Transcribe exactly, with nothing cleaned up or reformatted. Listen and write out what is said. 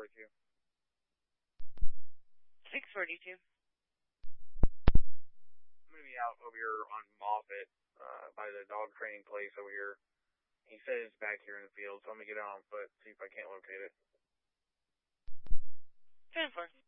forty-two. six forty-two. I'm going to be out over here on Moffett, uh, by the dog training place over here. He said it's back here in the field, so I'm going to get out on foot, see if I can't locate it. ten four.